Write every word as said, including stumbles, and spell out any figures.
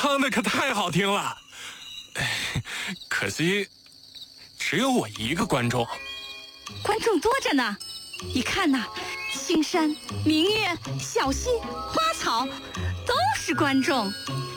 唱的可太好听了，可惜只有我一个观众。 观众多着呢，你看呐，青山、明月、小溪、花草，都是观众。